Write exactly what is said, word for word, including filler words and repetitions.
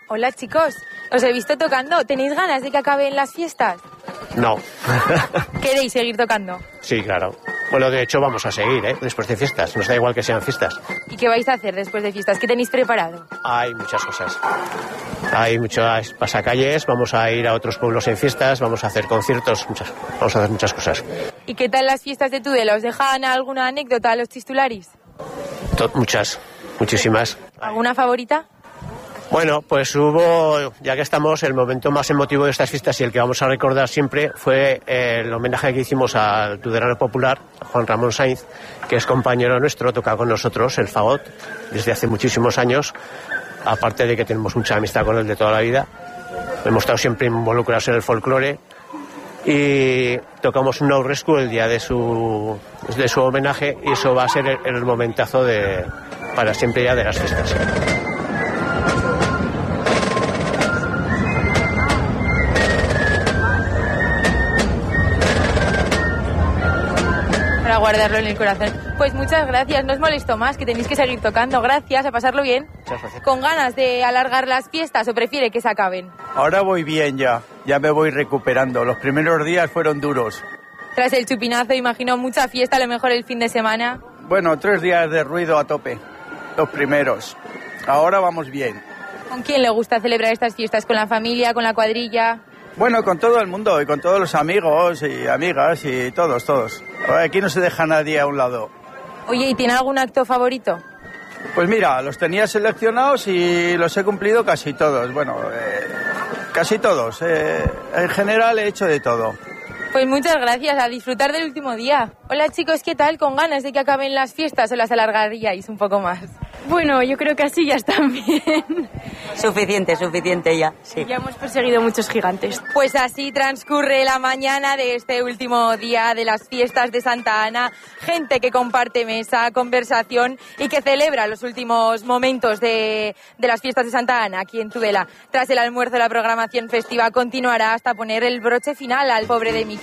Hola chicos, os he visto tocando. ¿Tenéis ganas de que acaben las fiestas? No. ¿Queréis seguir tocando? Sí, claro. Bueno, de hecho vamos a seguir, ¿eh? Después de fiestas. Nos da igual que sean fiestas. ¿Y qué vais a hacer después de fiestas? ¿Qué tenéis preparado? Hay muchas cosas. Hay muchas pasacalles, vamos a ir a otros pueblos en fiestas, vamos a hacer conciertos, muchas, vamos a hacer muchas cosas. ¿Y qué tal las fiestas de Tudela? ¿Os dejan alguna anécdota a los chistularis? To- muchas, muchísimas. ¿Alguna favorita? Bueno, pues hubo, ya que estamos, el momento más emotivo de estas fiestas y el que vamos a recordar siempre fue el homenaje que hicimos al tudelano popular, Juan Ramón Sainz, que es compañero nuestro, toca con nosotros el fagot desde hace muchísimos años, aparte de que tenemos mucha amistad con él de toda la vida. Hemos estado siempre involucrados en el folclore y tocamos un No Rescue el día de su, de su homenaje y eso va a ser el, el momentazo de, para siempre ya de las fiestas. Para guardarlo en el corazón. Pues muchas gracias, no os molesto más, que tenéis que seguir tocando. Gracias, a pasarlo bien. Muchas gracias. ¿Con ganas de alargar las fiestas o prefiere que se acaben? Ahora voy bien ya, ya me voy recuperando. Los primeros días fueron duros. Tras el chupinazo, imagino mucha fiesta, a lo mejor el fin de semana. Bueno, tres días de ruido a tope, los primeros. Ahora vamos bien. ¿Con quién le gusta celebrar estas fiestas? ¿Con la familia, con la cuadrilla? Bueno, con todo el mundo y con todos los amigos y amigas y todos, todos. Aquí no se deja nadie a un lado. Oye, ¿y tiene algún acto favorito? Pues mira, los tenía seleccionados y los he cumplido casi todos. Bueno, eh, casi todos. Eh, en general he hecho de todo. Pues muchas gracias, a disfrutar del último día. Hola chicos, ¿qué tal? ¿Con ganas de que acaben las fiestas o las alargaríais un poco más? Bueno, yo creo que así ya están bien. Suficiente, suficiente ya, sí. Ya hemos perseguido muchos gigantes. Pues así transcurre la mañana de este último día de las fiestas de Santa Ana. Gente que comparte mesa, conversación y que celebra los últimos momentos de, de las fiestas de Santa Ana aquí en Tudela. Tras el almuerzo, la programación festiva continuará hasta poner el broche final al pobre de mi